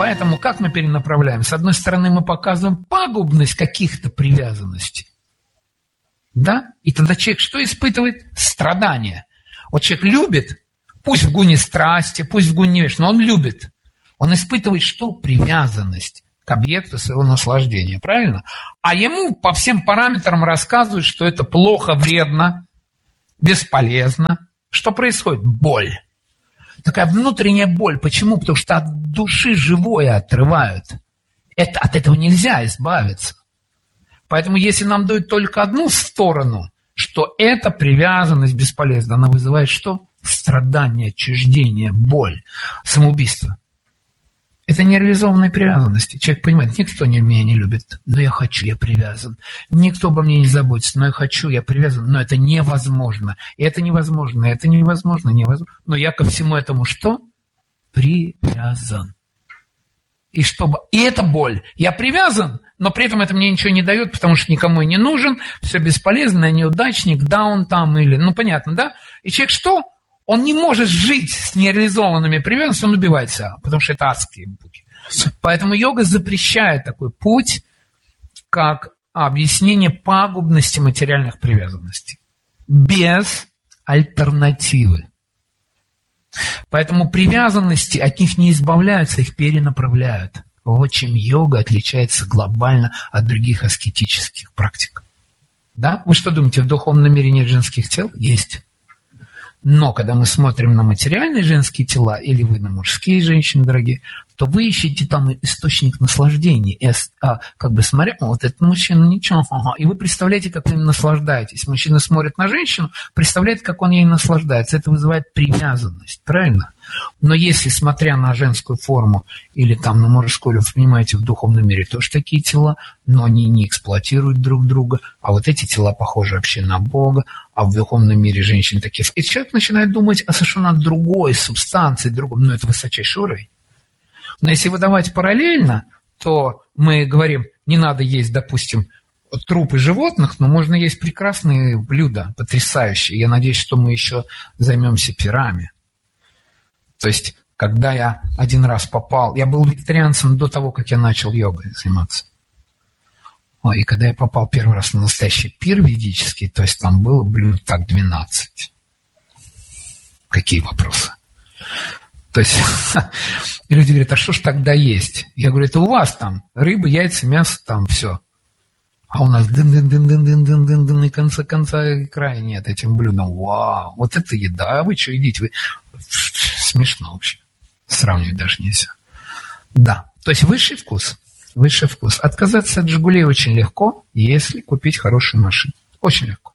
Поэтому как мы перенаправляем? С одной стороны, мы показываем пагубность каких-то привязанностей. Да? И тогда человек что испытывает? Страдания. Вот человек любит, пусть в гуне страсти, пусть в гуне невежества, но он любит. Он испытывает что? Привязанность к объекту своего наслаждения, правильно? А ему по всем параметрам рассказывают, что это плохо, вредно, бесполезно. Что происходит? Боль. Такая внутренняя боль. Почему? Потому что от души живое отрывают. От этого нельзя избавиться. Поэтому если нам дают только одну сторону, что эта привязанность бесполезна, она вызывает что? Страдание, отчуждение, боль, самоубийство. Это нереализованные привязанности. Человек понимает, никто меня не любит, но я хочу, я привязан. Никто обо мне не заботится, но я хочу, я привязан. Но это невозможно. И это невозможно, и это невозможно, невозможно. Но я ко всему этому что? Привязан. И это боль. Я привязан, но при этом это мне ничего не дает, потому что никому и не нужен, все бесполезно, я неудачник, даун там или... понятно, да? И человек что? Он не может жить с нереализованными привязанностями, он убивается, потому что это адские пути. Поэтому йога запрещает такой путь, как объяснение пагубности материальных привязанностей. Без альтернативы. Поэтому привязанности от них не избавляются, их перенаправляют. Вот чем йога отличается глобально от других аскетических практик. Да? Вы что думаете, в духовном мире нет женских тел? Есть. Но когда мы смотрим на материальные женские тела, или вы на мужские женщины, дорогие, то вы ищете там источник наслаждения. И, смотря, вот этот мужчина, ничего, и вы представляете, как вы им наслаждаетесь. Мужчина смотрит на женщину, представляет, как он ей наслаждается. Это вызывает привязанность, правильно? Но если, смотря на женскую форму или там на мужскую, вы понимаете, в духовном мире тоже такие тела, но они не эксплуатируют друг друга, а вот эти тела похожи вообще на Бога, а в духовном мире женщины такие. И человек начинает думать о совершенно другой субстанции, другом, но это высочайший уровень. Но если выдавать параллельно, то мы говорим, не надо есть, допустим, трупы животных, но можно есть прекрасные блюда, потрясающие. Я надеюсь, что мы еще займемся пирами. То есть, когда я один раз попал, я был вегетарианцем до того, как я начал йогой заниматься. И когда я попал первый раз на настоящий пир ведический, то есть там было блюд так 12. Какие вопросы? То есть люди говорят, а что ж тогда есть? Я говорю, это у вас там рыба, яйца, мясо, там все. А у нас дын-дын-дын-дын-дын-дын-дын, и конца и края нет этим блюдом. Вау, вот это еда, а вы что едите? Вы... Смешно вообще. Сравнивать даже нельзя. Да, то есть высший вкус. Высший вкус. Отказаться от «Жигулей» очень легко, если купить хорошую машину. Очень легко.